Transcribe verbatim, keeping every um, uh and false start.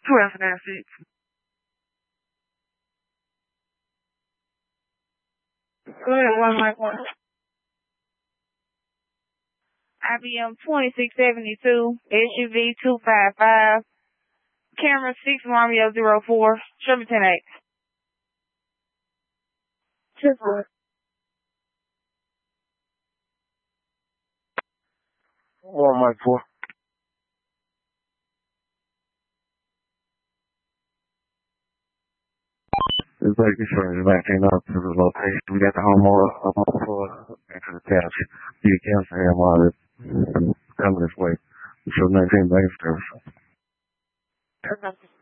twelve nine six. Go ahead, one mic one. I B M twenty-six seventy-two, S U V two five five, camera six Romeo zero four, Sherman ten eight. Triple. One mic four. It's like insurance backing up to the location. We got the homeowner up on the floor into the township. You can cancel him while it's coming this way. So nineteen bank service.